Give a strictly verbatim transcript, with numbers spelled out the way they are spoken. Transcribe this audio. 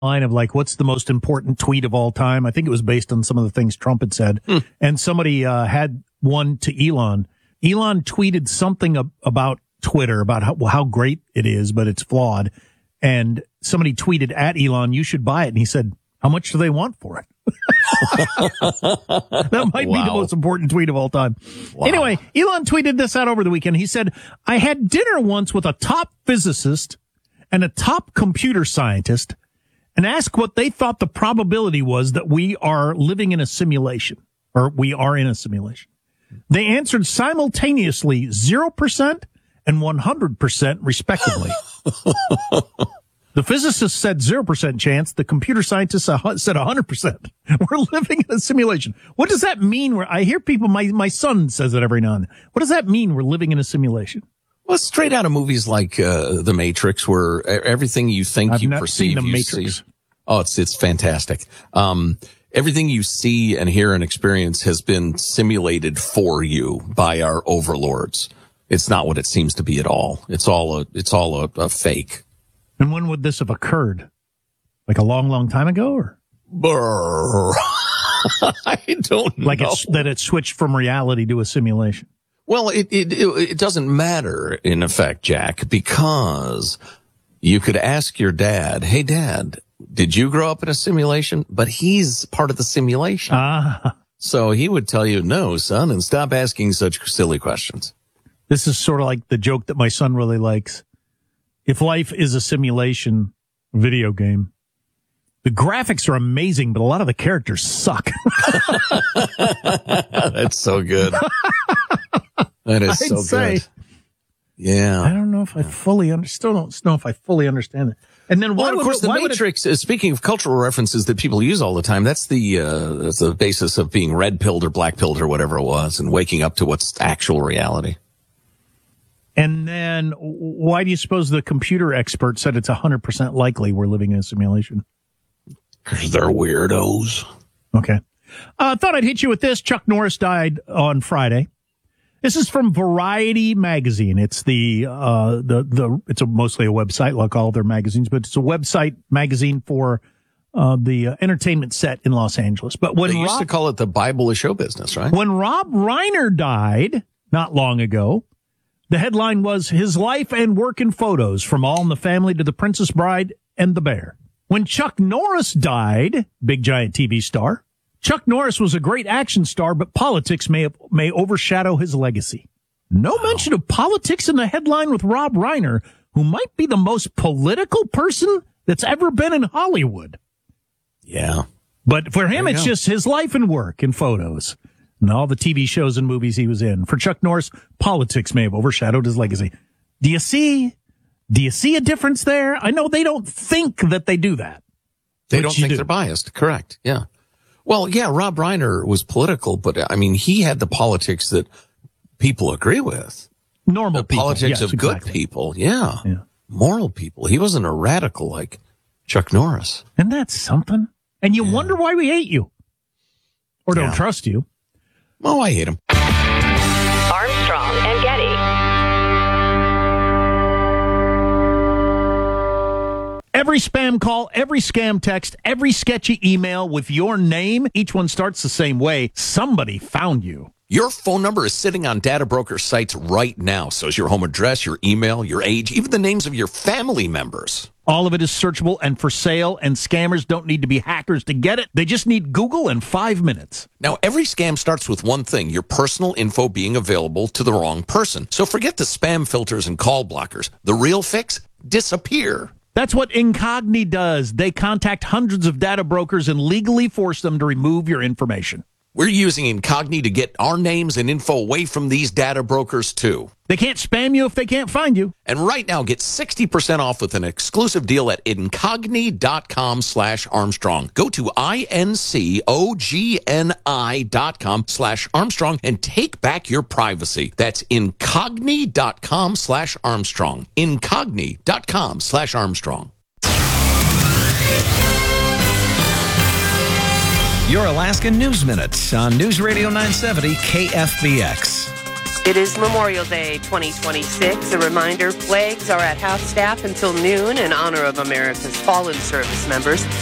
line of like, what's the most important tweet of all time? I think it was based on some of the things Trump had said. Hmm. And somebody uh, had one to Elon. Elon tweeted something ab- about Twitter, about how, how great it is, but it's flawed. And somebody tweeted at Elon, you should buy it. And he said, how much do they want for it? That might wow. be the most important tweet of all time. Wow. Anyway, Elon tweeted this out over the weekend. He said, I had dinner once with a top physicist and a top computer scientist and asked what they thought the probability was that we are living in a simulation, or we are in a simulation. They answered simultaneously zero percent and one hundred percent respectively. The physicist said zero percent chance. The computer scientist said one hundred percent. We're living in a simulation. What does that mean? Where I hear people, my, my son says it every now and then. What does that mean? We're living in a simulation. Well, it's straight out of movies like uh, The Matrix, where everything you think I've you not perceive, seen The you Matrix. see. Oh, it's it's fantastic. Um, everything you see and hear and experience has been simulated for you by our overlords. It's not what it seems to be at all. It's all a it's all a, a fake. And when would this have occurred? Like a long, long time ago, or? Brr. I don't know. Like it's, that it switched from reality to a simulation. Well, it, it, it, it doesn't matter in effect, Jack, because you could ask your dad, hey, Dad, did you grow up in a simulation? But he's part of the simulation. Ah. So he would tell you, no, son, and stop asking such silly questions. This is sort of like the joke that my son really likes. If life is a simulation video game, the graphics are amazing, but a lot of the characters suck. That's so good. That is I'd so say, good. Yeah. I don't know if I fully under, still don't know if I fully understand it. And then why well, of would, course, why the Matrix, it, speaking of cultural references that people use all the time, that's the, uh, that's the basis of being red-pilled or black-pilled or whatever it was and waking up to what's actual reality. And then why do you suppose the computer expert said it's one hundred percent likely we're living in a simulation? Because they're weirdos. Okay. I uh, thought I'd hit you with this. Chuck Norris died on Friday. This is from Variety magazine. It's the, uh, the, the, it's a, mostly a website like all their magazines, but it's a website magazine for, uh, the uh, entertainment set in Los Angeles. But when they used Rob, to call it the Bible of show business, right? When Rob Reiner died not long ago, the headline was his life and work in photos from All in the Family to The Princess Bride and The Bear. When Chuck Norris died, big giant T V star, Chuck Norris was a great action star, but politics may may overshadow his legacy. No wow. mention of politics in the headline with Rob Reiner, who might be the most political person that's ever been in Hollywood. Yeah. But for him, it's go. just his life and work and photos and all the T V shows and movies he was in. For Chuck Norris, politics may have overshadowed his legacy. Do you see? Do you see a difference there? I know they don't think that they do that. They don't think do. they're biased. Correct. Yeah. Well, yeah, Rob Reiner was political, but I mean, he had the politics that people agree with. Normal the people. politics yes, of exactly. good people. Yeah. yeah. Moral people. He wasn't a radical like Chuck Norris. And that's something. And you yeah. wonder why we hate you. Or don't yeah. trust you. Oh, I hate him. Armstrong and Getty. Every spam call, every scam text, every sketchy email with your name, each one starts the same way. Somebody found you. Your phone number is sitting on data broker sites right now. So is your home address, your email, your age, even the names of your family members. All of it is searchable and for sale, and scammers don't need to be hackers to get it. They just need Google and five minutes. Now, every scam starts with one thing, your personal info being available to the wrong person. So forget the spam filters and call blockers. The real fix? Disappear. That's what Incogni does. They contact hundreds of data brokers and legally force them to remove your information. We're using Incogni to get our names and info away from these data brokers, too. They can't spam you if they can't find you. And right now, get sixty percent off with an exclusive deal at Incogni.com slash Armstrong. Go to I-N-C-O-G-N-I dot com slash Armstrong and take back your privacy. That's Incogni.com slash Armstrong. Incogni.com slash Armstrong. Your Alaskan News Minute on News Radio nine seventy K F B X. It is Memorial Day twenty twenty-six. A reminder, flags are at half staff until noon in honor of America's fallen service members.